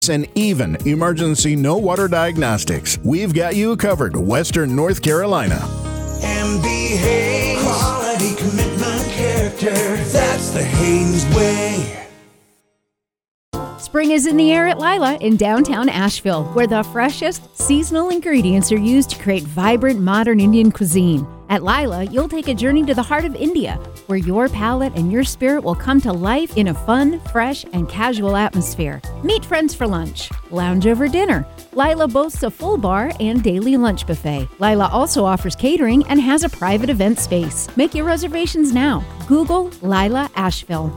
and even emergency no-water diagnostics. We've got you covered, Western North Carolina. MB Haynes, quality, commitment, character, that's the Haynes way. Spring is in the air at Lila in downtown Asheville, where the freshest seasonal ingredients are used to create vibrant modern Indian cuisine. At Lila, you'll take a journey to the heart of India, where your palate and your spirit will come to life in a fun, fresh, and casual atmosphere. Meet friends for lunch, lounge over dinner. Lila boasts a full bar and daily lunch buffet. Lila also offers catering and has a private event space. Make your reservations now. Google Lila Asheville.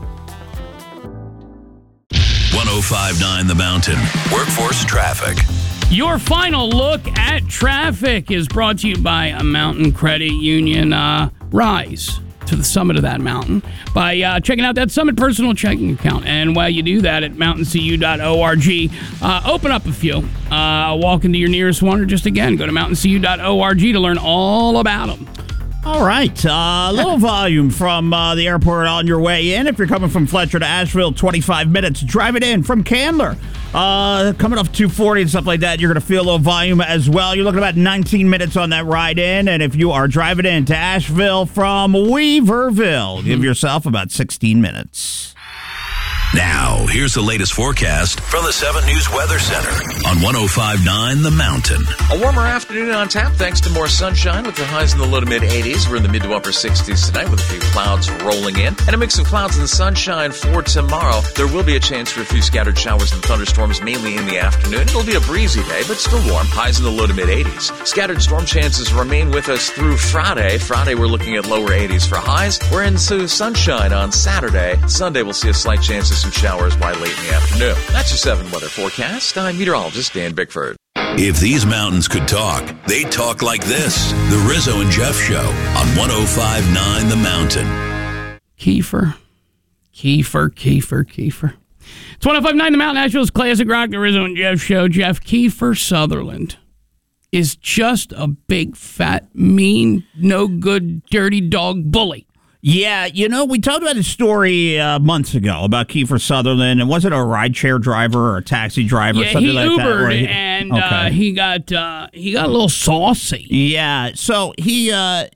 105.9 The Mountain. Workforce Traffic. Your final look at traffic is brought to you by a Mountain Credit Union. Rise to the summit of that mountain by checking out that Summit personal checking account. And while you do that at mountaincu.org, open up a few. Walk into your nearest one, or just, again, go to mountaincu.org to learn all about them. All right, a little volume from the airport on your way in. If you're coming from Fletcher to Asheville, 25 minutes. Drive it in from Candler. Coming off 240 and stuff like that, you're going to feel a little volume as well. You're looking at about 19 minutes on that ride in. And if you are driving in to Asheville from Weaverville, give yourself about 16 minutes. Now, here's the latest forecast from the 7 News Weather Center on 105.9 The Mountain. A warmer afternoon on tap thanks to more sunshine with the highs in the low to mid 80s. We're in the mid to upper 60s tonight with a few clouds rolling in. And a mix of clouds and sunshine for tomorrow. There will be a chance for a few scattered showers and thunderstorms mainly in the afternoon. It'll be a breezy day, but still warm. Highs in the low to mid 80s. Scattered storm chances remain with us through Friday. Friday, we're looking at lower 80s for highs. We're into sunshine on Saturday. Sunday, we'll see a slight chance of some showers by late in the afternoon. That's your 7 weather forecast. I'm meteorologist Dan Bickford. If these mountains could talk, they'd talk like this. The Rizzo and Jeff Show on 105.9 The Mountain. Kiefer. It's 105.9 The Mountain, Asheville's classic rock, the Rizzo and Jeff Show. Jeff, Kiefer Sutherland is just a big, fat, mean, no good, dirty dog bully. Yeah, we talked about his story months ago about Kiefer Sutherland, and was it a rideshare driver or a taxi driver? Yeah, something he like Ubered, that, and he got a little saucy. Yeah, so he got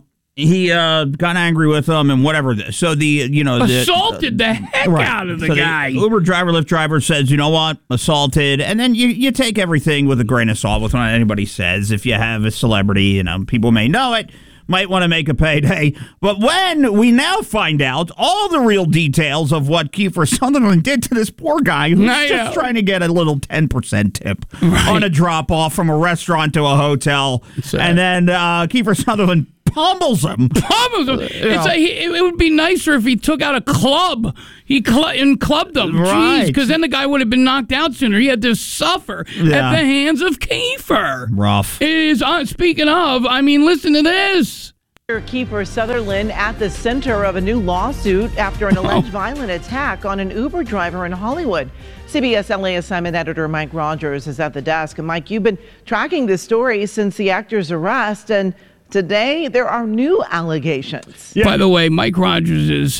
angry with them and whatever. So assaulted the heck out of the guy. The Uber driver, Lyft driver says, you know what, assaulted, and then you take everything with a grain of salt with what anybody says. If you have a celebrity, people may know it. Might want to make a payday. But when we now find out all the real details of what Kiefer Sutherland did to this poor guy who's just trying to get a little 10% tip on a drop-off from a restaurant to a hotel, and then Kiefer Sutherland pummels him. It would be nicer if he took out a club. And clubbed them. Jeez, because then the guy would have been knocked out sooner. He had to suffer at the hands of Kiefer. Rough. It is, speaking of, listen to this. Kiefer Sutherland at the center of a new lawsuit after an alleged violent attack on an Uber driver in Hollywood. CBS LA assignment editor Mike Rogers is at the desk. And Mike, you've been tracking this story since the actor's arrest, and today there are new allegations. Yeah. By the way, Mike Rogers is,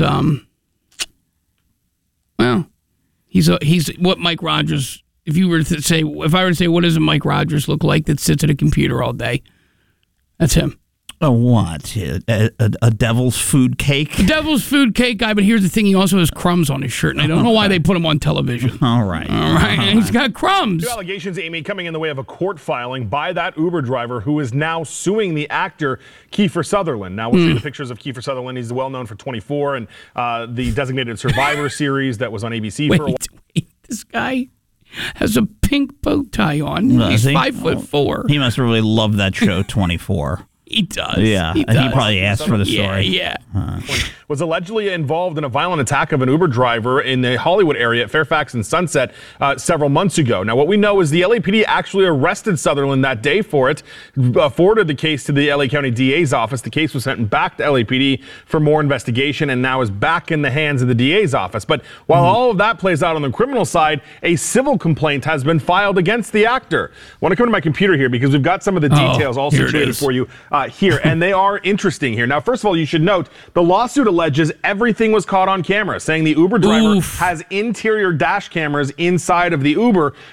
he's what Mike Rogers, if I were to say, what does a Mike Rogers look like that sits at a computer all day? That's him. A what? A devil's food cake? A devil's food cake guy, but here's the thing. He also has crumbs on his shirt, and I don't know why they put him on television. All right. And he's got crumbs. Two allegations, Amy, coming in the way of a court filing by that Uber driver who is now suing the actor Kiefer Sutherland. Now, we'll see the pictures of Kiefer Sutherland. He's well known for 24 and the Designated Survivor series that was on ABC for a while. Wait, this guy has a pink bow tie on. He's 5'4". He must really love that show, 24. He does. Yeah, he probably asked for the story. Yeah. Was allegedly involved in a violent attack of an Uber driver in the Hollywood area at Fairfax and Sunset several months ago. Now, what we know is the LAPD actually arrested Sutherland that day for it, forwarded the case to the LA County DA's office. The case was sent back to LAPD for more investigation and now is back in the hands of the DA's office. But while all of that plays out on the criminal side, a civil complaint has been filed against the actor. I want to come to my computer here because we've got some of the details all situated for you. here, and they are interesting here. Now, first of all, you should note the lawsuit alleges everything was caught on camera, saying the Uber driver has interior dash cameras inside of the Uber,